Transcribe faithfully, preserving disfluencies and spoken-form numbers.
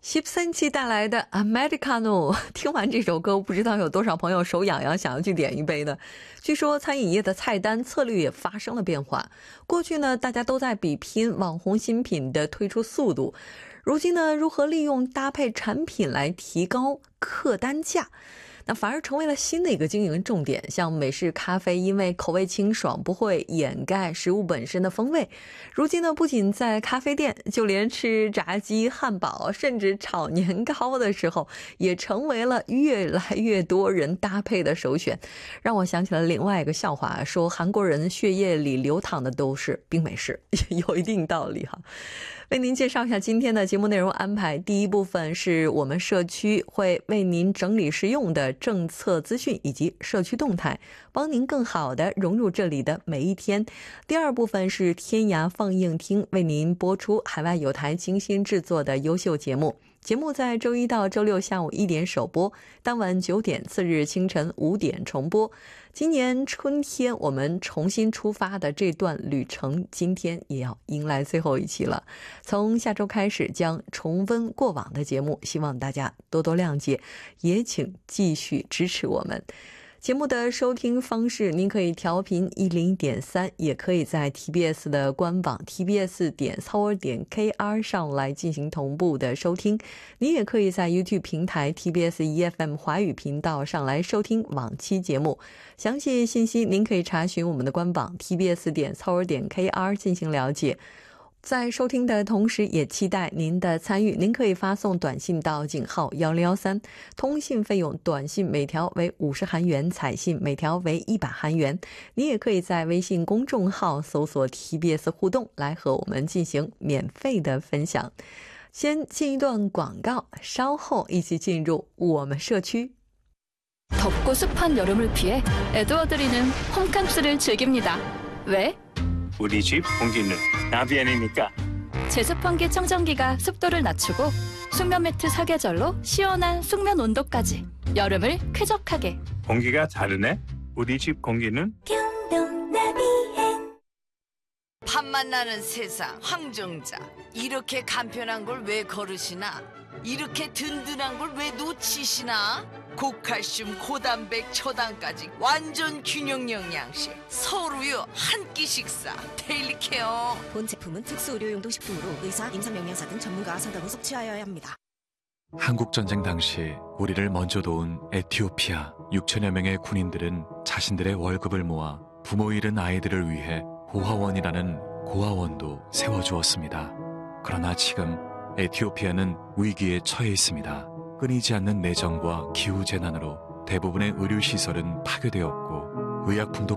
十三期带来的 Americano， 听完这首歌，不知道有多少朋友手痒痒想要去点一杯呢？据说餐饮业的菜单策略也发生了变化。过去呢，大家都在比拼网红新品的推出速度，如今呢，如何利用搭配产品来提高客单价？那反而成为了新的一个经营重点。像美式咖啡，因为口味清爽，不会掩盖食物本身的风味。如今呢，不仅在咖啡店，就连吃炸鸡、汉堡，甚至炒年糕的时候，也成为了越来越多人搭配的首选。让我想起了另外一个笑话，说韩国人血液里流淌的都是冰美式，有一定道理哈。为您介绍一下今天的节目内容安排。第一部分是我们社区会为您整理实用的政策资讯以及社区动态，帮您更好地融入这里的每一天。第二部分是天涯放映厅为您播出海外有台精心制作的优秀节目。节目在周一到周六下午一点首播，当晚九点，次日清晨五点重播。今年春天我们重新出发的这段旅程，今天也要迎来最后一期了。从下周开始将重温过往的节目，希望大家多多谅解，也请继续支持我们。节目的收听方式，您可以调频一零点三，也可以在 T B S 的官网 T B S 点 S O U R 点 K R 上来进行同步的收听。您也可以在 YouTube 平台 T B S E F M 华语频道上来收听往期节目。详细信息您可以查询我们的官网 T B S 点 S O U R 点 K R 进行了解。在收听的同时，也期待您的参与。您可以发送短信到井号一零一三，通信费用短信每条为五十韩元，彩信每条为一百韩元。您也可以在微信公众号搜索 T B S 互动，来和我们进行免费的分享。先进一段广告，稍后一起进入我们社区。 덥고 습한 여름을 피해 에드워드리는 홈캉스를 즐깁니다. 왜? 우리 집 공기는 나비엔이니까. 제습 환기 청정기가 습도를 낮추고 숙면 매트 사계절로 시원한 숙면 온도까지 여름을 쾌적하게. 공기가 다르네. 우리 집 공기는 경동 나비엔. 밥맛 나는 세상 황정자. 이렇게 간편한 걸 왜 거르시나? 이렇게 든든한 걸 왜 놓치시나? 고칼슘, 고단백, 초당까지 완전 균형 영양식. 서울우유 한 끼 식사. 데일리 케어. 본 제품은 특수 의료용도 식품으로 의사, 임상영양사 등 전문가 상담 후 섭취하여야 합니다. 한국전쟁 당시 우리를 먼저 도운 에티오피아 육천여 명의 군인들은 자신들의 월급을 모아 부모 잃은 아이들을 위해 고아원이라는 고아원도 세워주었습니다. 그러나 지금 에티오피아는 위기에 처해 있습니다. 끊이지 않는 내전과 기후재난으로 대부분의 의료시설은 파괴되었고 의약품도